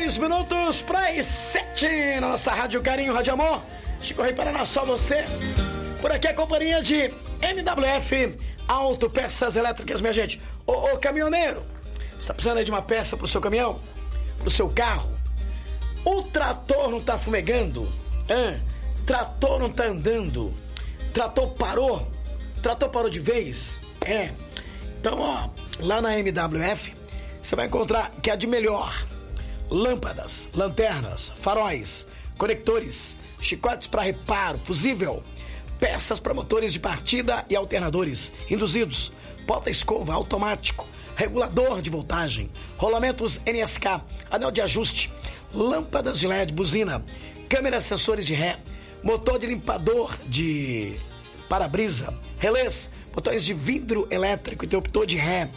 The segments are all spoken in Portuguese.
minutos para as 7 na nossa Rádio Carinho, Rádio Amor. Chico Rei Paraná, só você. Por aqui a companhia de MWF Autopeças Elétricas, minha gente. Ô caminhoneiro, você tá precisando aí de uma peça pro seu caminhão? Pro seu carro? O trator não tá fumegando? Trator não tá andando? Trator parou? Trator parou de vez? Então, ó, lá na MWF você vai encontrar que é de melhor: lâmpadas, lanternas, faróis, conectores, chicotes para reparo, fusível, peças para motores de partida e alternadores induzidos, porta-escova automático, regulador de voltagem, rolamentos NSK, anel de ajuste, lâmpadas de LED, buzina, câmeras sensores de ré, motor de limpador de para-brisa, relés, botões de vidro elétrico, interruptor de ré,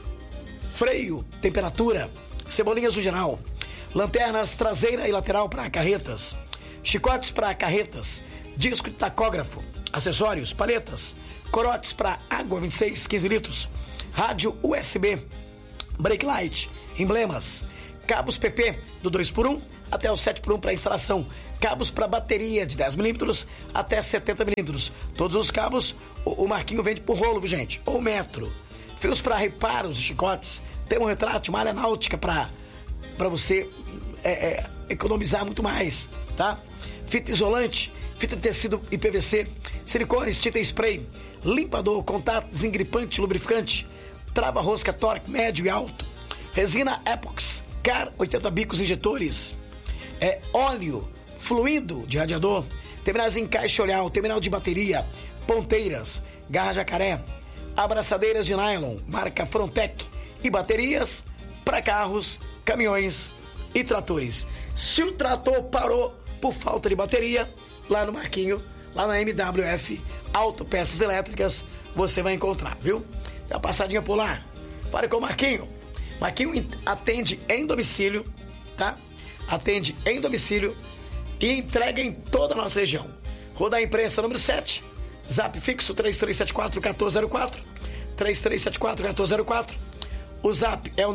freio, temperatura, cebolinhas no geral, lanternas traseira e lateral para carretas, chicotes para carretas, disco de tacógrafo, acessórios, paletas, corotes para água 26, 15 litros, rádio USB, brake light, emblemas, cabos PP do 2x1 até o 7x1 para instalação, cabos para bateria de 10 milímetros até 70 milímetros. Todos os cabos o Marquinho vende por rolo, viu, gente? Ou metro. Fios para reparos, chicotes, termorretrátil, malha náutica para você economizar muito mais, tá? Fita isolante, fita de tecido e PVC, silicones, tinta e spray, limpador, contato, desengripante, lubrificante, trava-rosca, torque médio e alto, resina Epox, CAR 80 bicos injetores, óleo fluido de radiador, terminais em caixa olhar, terminal de bateria, ponteiras, garra jacaré, abraçadeiras de nylon, marca Frontec e baterias para carros, caminhões e tratores. Se o trator parou por falta de bateria, lá no Marquinho, lá na MWF Autopeças Elétricas, você vai encontrar, viu? Dá uma passadinha por lá. Fale com o Marquinho. Marquinho atende em domicílio, tá? Atende em domicílio e entrega em toda a nossa região. Rua da Imprensa, número 7, zap fixo 3374-1404, 3374-1404. O zap é o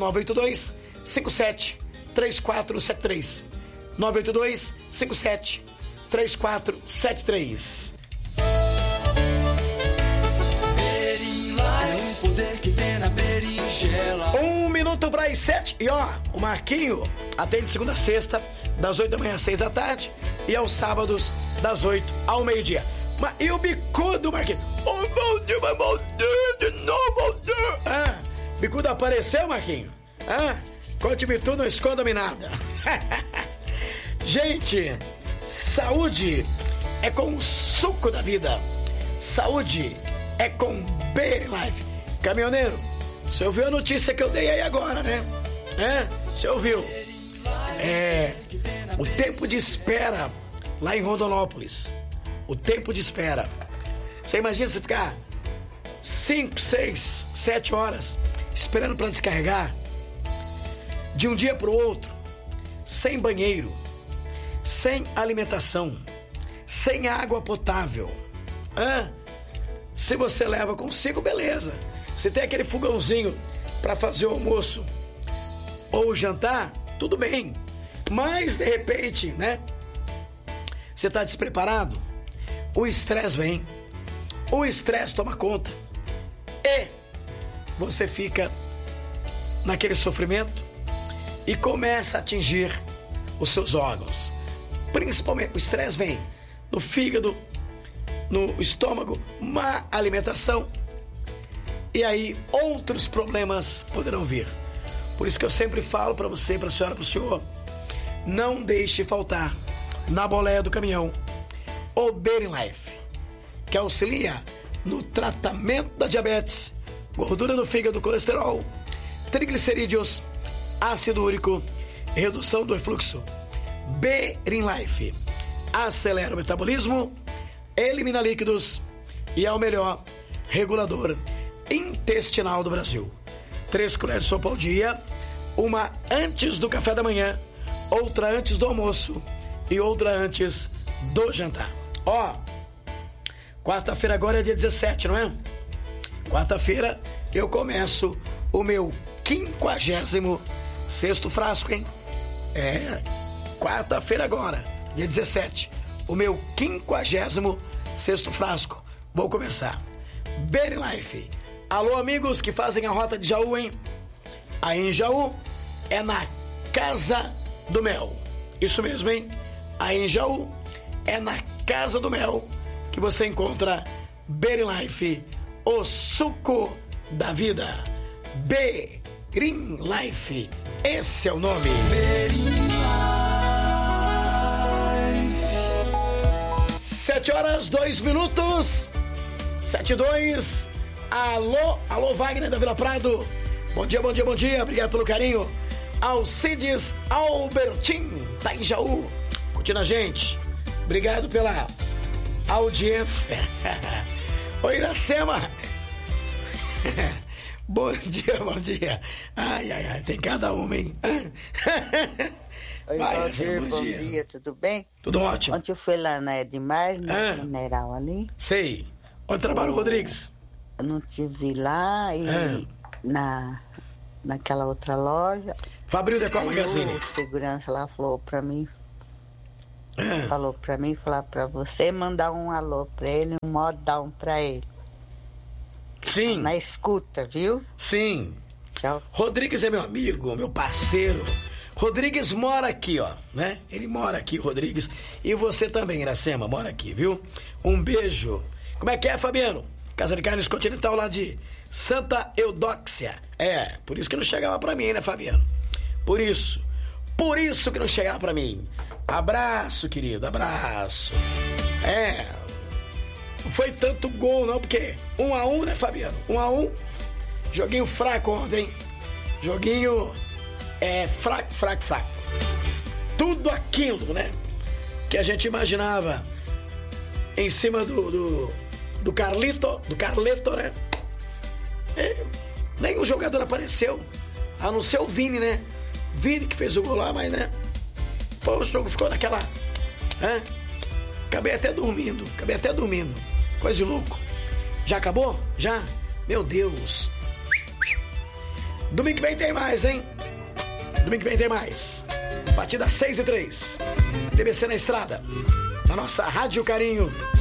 982-57-3473, 982-57-3473. Um minuto para as 7. E ó, o Marquinho atende segunda a sexta, das 8 da manhã às 6 da tarde, e aos sábados, das 8 ao meio-dia. E o bicudo, Marquinho? Oh, meu Deus, meu Deus, de novo, Deus. Bicudo apareceu, Marquinho? Conte-me tudo, não esconda-me nada. Gente, saúde é com o suco da vida. Saúde é com Better Life. Caminhoneiro, você ouviu a notícia que eu dei aí agora, né? Você ouviu? O tempo de espera lá em Rondonópolis. O tempo de espera. Você imagina você ficar 5, 6, 7 horas esperando para descarregar, de um dia para o outro, sem banheiro, sem alimentação, sem água potável. Se você leva consigo, beleza. Se tem aquele fogãozinho para fazer o almoço ou o jantar, tudo bem. Mas, de repente, né? Você está despreparado, o estresse vem, o estresse toma conta e você fica naquele sofrimento e começa a atingir os seus órgãos. Principalmente o estresse vem no fígado, no estômago, má alimentação, e aí outros problemas poderão vir. Por isso que eu sempre falo para você, para a senhora, para o senhor, não deixe faltar na boleia do caminhão o Better Life, que auxilia no tratamento da diabetes, gordura no fígado, colesterol, triglicerídeos, ácido úrico e redução do refluxo. Better Life acelera o metabolismo, elimina líquidos e é o melhor regulador intestinal do Brasil. 3 colheres de sopa ao dia, uma antes do café da manhã, outra antes do almoço e outra antes do jantar. Quarta-feira agora é dia 17, não é? Quarta-feira eu começo o meu 56º frasco, hein? Quarta-feira agora, dia 17, o meu 56º frasco. Vou começar. Berry Life. Alô, amigos que fazem a rota de Jaú, hein? Aí em Jaú é na Casa do Mel. Isso mesmo, hein? Aí em Jaú é na Casa do Mel que você encontra Berry Life, o suco da vida. Berry Life, esse é o nome. 7h02. 7h02. Alô, Wagner da Vila Prado. Bom dia. Obrigado pelo carinho. Alcides Albertin, tá em Jaú, curtindo a gente. Obrigado pela audiência. Oi, Iracema. Bom dia. Ai, tem cada uma, hein? Oi, bom dia, tudo bem? Tudo ótimo. Ontem eu fui lá na Edmais, no Mineral ali. Sei. Onde trabalha o Rodrigues? Eu não te vi lá e naquela outra loja. Fabril Decor Magazine. O segurança lá falou pra mim, falar pra você, mandar um alô pra ele, um modão pra ele. Sim. Na escuta, viu? Sim. Tchau. Rodrigues é meu amigo, meu parceiro. Rodrigues mora aqui, ó, né? Ele mora aqui, Rodrigues. E você também, Iracema, mora aqui, viu? Um beijo. Como é que é, Fabiano? Casa de Carnes Continental lá de Santa Eudóxia. Por isso que não chegava pra mim, né, Fabiano? Por isso que não chegava pra mim. Abraço, querido, abraço. Não foi tanto gol, não, porque 1-1, né, Fabiano? 1-1. Joguinho fraco ontem. Joguinho fraco. Tudo aquilo, né, que a gente imaginava em cima do Carleto, né? Nenhum jogador apareceu, a não ser o Vini, né? Vini que fez o gol lá, mas, né? Pô, o jogo ficou naquela... Acabei até dormindo. Coisa de louco. Já acabou? Já? Meu Deus. Domingo que vem tem mais, hein? A partir das 6h03. TBC na estrada. Na nossa Rádio Carinho.